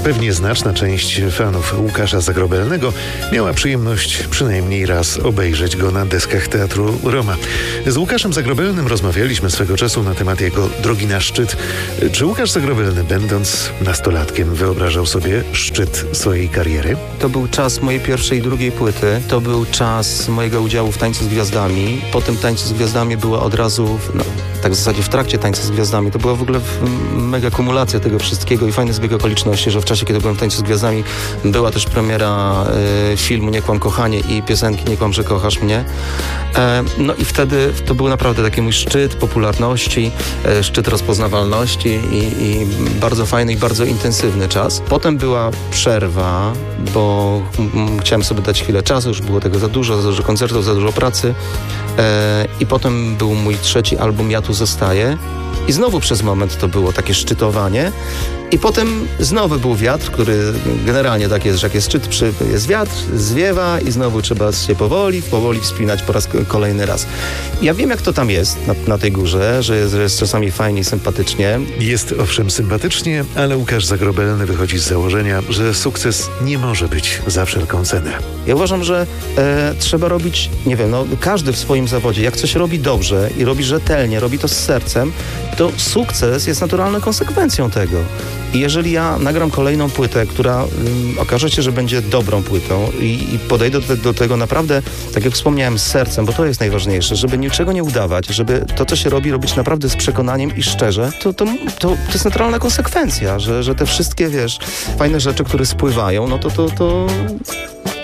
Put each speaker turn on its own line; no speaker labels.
Pewnie znaczna część fanów Łukasza Zagrobelnego miała przyjemność przynajmniej raz obejrzeć go na deskach Teatru Roma. Z Łukaszem Zagrobelnym rozmawialiśmy swego czasu na temat jego drogi na szczyt. Czy Łukasz Zagrobelny, będąc nastolatkiem, wyobrażał sobie szczyt swojej kariery?
To był czas mojej pierwszej i drugiej płyty. To był czas mojego udziału w Tańcu z Gwiazdami. Po tym Tańcu z Gwiazdami była od razu, tak w zasadzie w trakcie Tańca z Gwiazdami, to była w ogóle mega kumulacja tego wszystkiego i fajny zbieg okoliczności, że w czasie, kiedy byłem w Tańcu z Gwiazdami, była też premiera filmu Nie kłam kochanie i piosenki Nie kłam, że kochasz mnie. No i wtedy to był naprawdę taki mój szczyt popularności, szczyt rozpoznawalności i bardzo fajny i bardzo intensywny czas. Potem była przerwa, bo chciałem sobie dać chwilę czasu, już było tego za dużo koncertów, za dużo pracy. I potem był mój trzeci album Ja tu zostaję. I znowu przez moment to było takie szczytowanie. I potem znowu był wiatr, który generalnie tak jest, że jak jest szczyt, jest wiatr, zwiewa i znowu trzeba się powoli wspinać po raz kolejny raz. Ja wiem, jak to tam jest na tej górze, że jest czasami fajnie i sympatycznie.
Jest owszem sympatycznie, ale Łukasz Zagrobelny wychodzi z założenia, że sukces nie może być za wszelką cenę.
Ja uważam, że trzeba robić, nie wiem, każdy w swoim zawodzie, jak coś robi dobrze i robi rzetelnie, robi to z sercem, to sukces jest naturalną konsekwencją tego. I jeżeli ja nagram kolejną płytę, która okaże się, że będzie dobrą płytą i podejdę do tego naprawdę, tak jak wspomniałem, z sercem, bo to jest najważniejsze, żeby niczego nie udawać, żeby to, co się robić naprawdę z przekonaniem i szczerze, to jest naturalna konsekwencja, że te wszystkie, fajne rzeczy, które spływają,